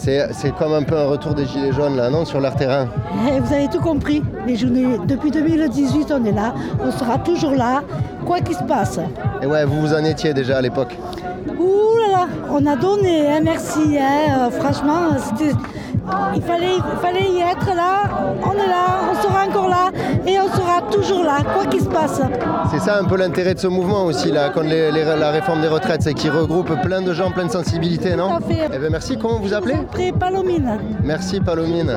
C'est comme un peu un retour des Gilets jaunes, là, non, sur leur terrain. Vous avez tout compris. Les journées, depuis 2018, on est là. On sera toujours là, quoi qu'il se passe. Et ouais, vous en étiez déjà à l'époque. Ouh là là, on a donné, hein, merci. Franchement, il fallait y être là. On est là, on sera encore là et on sera toujours là, quoi qu'il se passe. C'est ça un peu l'intérêt de ce mouvement aussi, là, contre la réforme des retraites, c'est qu'il regroupe plein de gens, plein de sensibilités, non? Tout à fait. Eh bien, merci, comment vous appelez? Après, Palomine. Merci Palomine.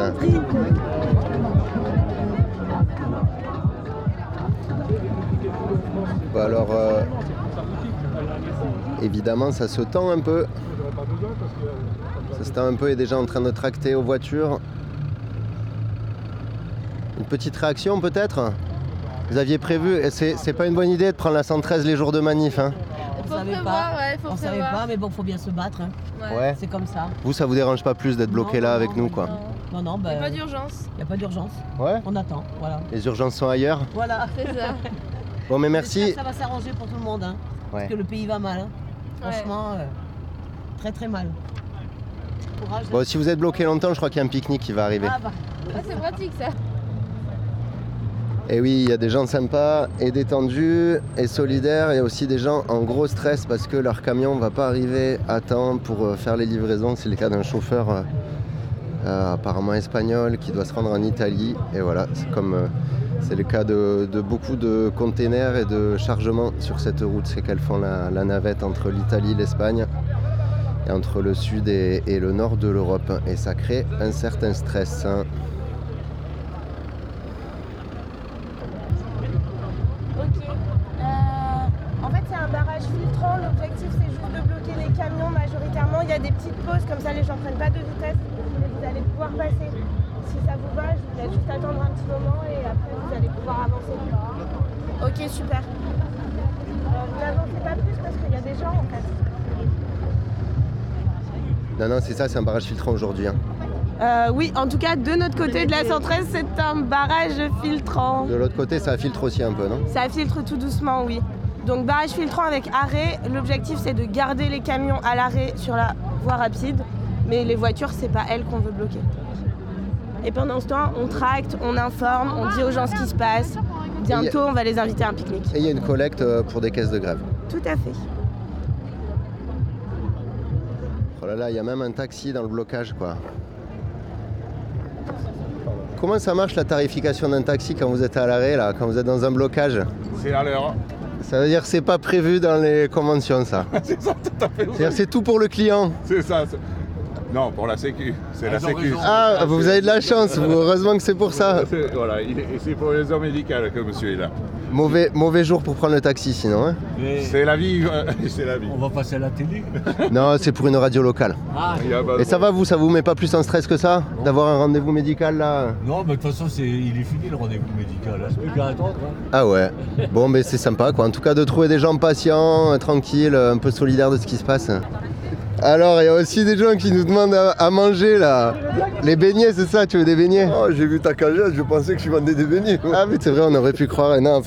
Bah alors, évidemment, ça se tend un peu. Ça se tend un peu, il est déjà en train de tracter aux voitures. Une petite réaction peut-être? Vous aviez prévu, c'est pas une bonne idée de prendre la 113 les jours de manif, hein? On savait pas, mais bon, faut bien se battre. Hein. Ouais. C'est comme ça. Vous, ça vous dérange pas plus d'être bloqué là avec nous, quoi? Non, Il n'y a pas d'urgence. Il n'y a pas d'urgence. Ouais. On attend, voilà. Les urgences sont ailleurs. Voilà. C'est ça. Bon, mais merci. Ça va s'arranger pour tout le monde, hein. Ouais. Parce que le pays va mal, hein. Ouais. Franchement, très très mal. Courage. Bon, si vous êtes bloqué longtemps, je crois qu'il y a un pique-nique qui va arriver. Ah bah. Ah, c'est pratique ça. Et oui, il y a des gens sympas et détendus et solidaires. Il y a aussi des gens en gros stress parce que leur camion ne va pas arriver à temps pour faire les livraisons. C'est le cas d'un chauffeur apparemment espagnol qui doit se rendre en Italie. Et voilà, c'est le cas de beaucoup de containers et de chargements sur cette route. C'est qu'elles font la navette entre l'Italie et l'Espagne et entre le sud et le nord de l'Europe. Et ça crée un certain stress, hein. En fait, c'est un barrage filtrant. L'objectif, c'est juste de bloquer les camions majoritairement. Il y a des petites pauses, comme ça les gens ne prennent pas de vitesse. Mais vous allez pouvoir passer. Si ça vous va, je vous laisse juste attendre un petit moment et après, vous allez pouvoir avancer. Ok, super. N'avancez pas plus parce qu'il y a des gens, en fait. Non, c'est ça, c'est un barrage filtrant aujourd'hui, hein. Oui, en tout cas, de notre côté de la 113, c'est un barrage filtrant. De l'autre côté, ça filtre aussi un peu, non? Ça filtre tout doucement, oui. Donc barrage filtrant avec arrêt. L'objectif, c'est de garder les camions à l'arrêt sur la voie rapide. Mais les voitures, c'est pas elles qu'on veut bloquer. Et pendant ce temps, on tracte, on informe, on dit aux gens ce qui se passe. Bientôt, on va les inviter à un pique-nique. Et il y a une collecte pour des caisses de grève. Tout à fait. Oh là là, il y a même un taxi dans le blocage, quoi. Comment ça marche la tarification d'un taxi quand vous êtes à l'arrêt, là, quand vous êtes dans un blocage? C'est à l'heure. Ça veut dire que c'est pas prévu dans les conventions, ça. C'est ça, tout à fait. C'est-à-dire c'est tout pour le client. C'est ça. Non, pour la Sécu. C'est la Sécu. Ah, vous avez de la chance, vous. Heureusement que c'est pour ça. Voilà, et c'est pour les raisons médicales que monsieur est là. Mauvais jour pour prendre le taxi, sinon, hein. C'est la vie, c'est la vie. On va passer à la télé. Non, c'est pour une radio locale. Et ça va, ça vous met pas plus en stress que ça? D'avoir un rendez-vous médical, là? Non, mais de toute façon, il est fini le rendez-vous médical. C'est plus qu'à attendre. Hein. Ah ouais. Bon, mais c'est sympa, quoi. En tout cas, de trouver des gens patients, tranquilles, un peu solidaires de ce qui se passe. Alors, il y a aussi des gens qui nous demandent à manger, là. Les beignets, c'est ça? Tu veux des beignets? Oh, j'ai vu ta cagette, je pensais que tu vendais des beignets. Ah, mais c'est vrai, on aurait pu croire. Non, en fait,